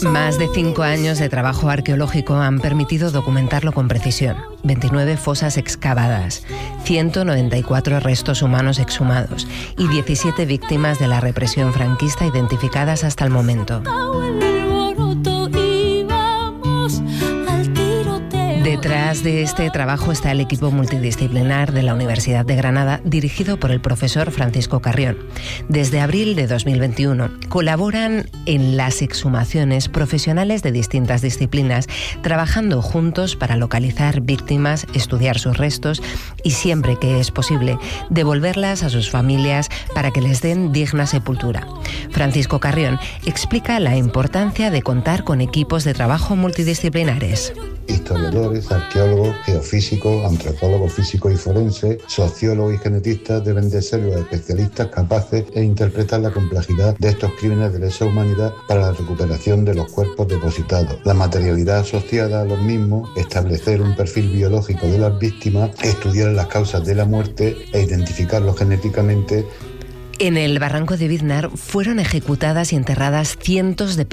Más de 5 años de trabajo arqueológico han permitido documentarlo con precisión. 29 fosas excavadas, 194 restos humanos exhumados y 17 víctimas de la represión franquista identificadas hasta el momento. Detrás de este trabajo está el equipo multidisciplinar de la Universidad de Granada, dirigido por el profesor Francisco Carrión. Desde abril de 2021 colaboran en las exhumaciones profesionales de distintas disciplinas, trabajando juntos para localizar víctimas, estudiar sus restos y, siempre que es posible, devolverlas a sus familias para que les den digna sepultura. Francisco Carrión explica la importancia de contar con equipos de trabajo multidisciplinares. Historiadores, arqueólogos, geofísicos, antropólogos físicos y forenses, sociólogos y genetistas deben de ser los especialistas capaces de interpretar la complejidad de estos crímenes de lesa humanidad para la recuperación de los cuerpos depositados, la materialidad asociada a los mismos, establecer un perfil biológico de las víctimas, estudiar las causas de la muerte e identificarlos genéticamente. En el barranco de Biznar fueron ejecutadas y enterradas cientos de